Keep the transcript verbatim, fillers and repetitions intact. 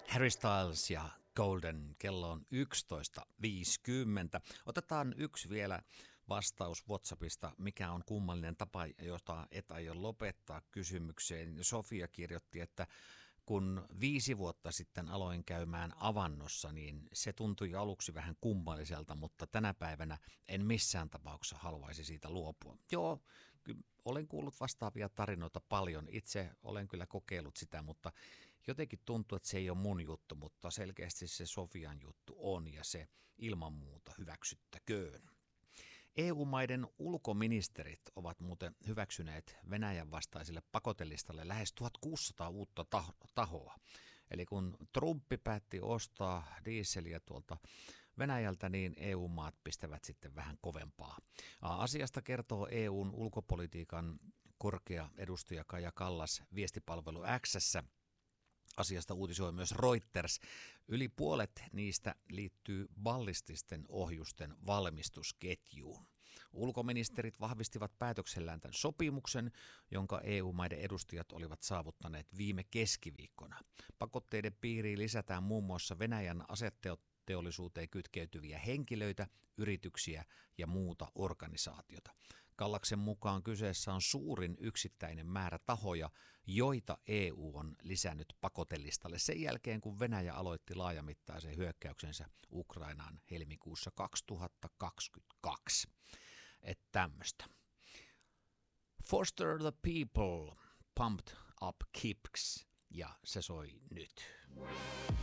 Harry Styles ja Golden, kello on yksitoista viisikymmentä. Otetaan yksi vielä vastaus WhatsAppista, mikä on kummallinen tapa, jota et aio lopettaa kysymykseen. Sofia kirjoitti, että kun viisi vuotta sitten aloin käymään avannossa, niin se tuntui aluksi vähän kummalliselta, mutta tänä päivänä en missään tapauksessa haluaisi siitä luopua. Joo, olen kuullut vastaavia tarinoita paljon. Itse olen kyllä kokeillut sitä, mutta jotenkin tuntuu, että se ei ole mun juttu, mutta selkeästi se Sofian juttu on ja se ilman muuta hyväksyttäköön. E U-maiden ulkoministerit ovat muuten hyväksyneet Venäjän vastaiselle pakotelistalle lähes tuhatkuusisataa uutta tahoa. Eli kun Trumpi päätti ostaa dieseliä tuolta Venäjältä, niin E U-maat pistävät sitten vähän kovempaa. Asiasta kertoo E U:n ulkopolitiikan korkea edustaja Kaja Kallas viestipalvelu X:ssä. Asiasta uutisoi myös Reuters. Yli puolet niistä liittyy ballististen ohjusten valmistusketjuun. Ulkoministerit vahvistivat päätöksellään tämän sopimuksen, jonka E U-maiden edustajat olivat saavuttaneet viime keskiviikkona. Pakotteiden piiriin lisätään muun muassa Venäjän aseteollisuuteen kytkeytyviä henkilöitä, yrityksiä ja muuta organisaatiota. Kallaksen mukaan kyseessä on suurin yksittäinen määrä tahoja, joita E U on lisännyt pakotelistalle sen jälkeen, kun Venäjä aloitti laajamittaisen hyökkäyksensä Ukrainaan helmikuussa kaksituhattakaksikymmentäkaksi. Että tämmöistä. Foster the People, Pumped Up Kicks, ja se soi nyt.